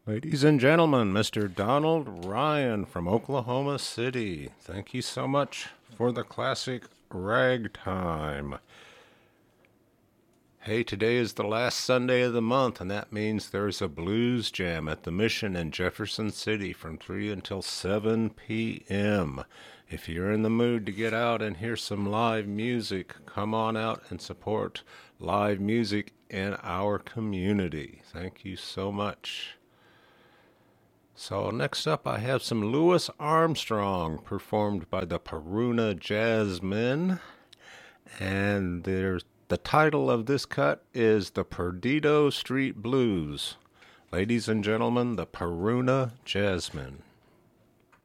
Ladies and gentlemen, Mr. Donald Ryan from Oklahoma City. Thank you so much for the classic ragtime. Hey, today is the last Sunday of the month, and that means there's a blues jam at the Mission in Jefferson City from 3 until 7 p.m. If you're in the mood to get out and hear some live music, come on out and support live music in our community. Thank you so much. So next up I have some Louis Armstrong performed by the Peruna Jazzmen, and the title of this cut is the Perdido Street Blues. Ladies and gentlemen, the Peruna Jazzmen.